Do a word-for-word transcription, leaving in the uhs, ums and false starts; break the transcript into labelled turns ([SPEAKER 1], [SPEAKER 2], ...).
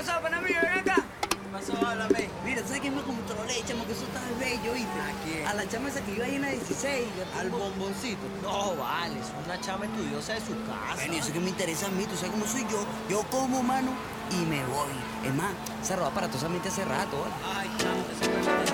[SPEAKER 1] pasó, pana mío? Ven acá.
[SPEAKER 2] ¿Qué pasó? Háblame.
[SPEAKER 1] Mira, ¿sabes quién me controlé, chamo? Que eso está bello, ¿viste?
[SPEAKER 2] ¿A quién?
[SPEAKER 1] A la chama esa que iba ahí en la dieciséis.
[SPEAKER 2] Al bomboncito. No, vale, es una chama estudiosa de su casa.
[SPEAKER 1] Bueno, y eso que me interesa a mí, tú sabes cómo soy yo. Yo como, mano, y me voy. Es más, se roba aparatosamente hace rato, ¿vale?
[SPEAKER 2] Ay, chamo, ese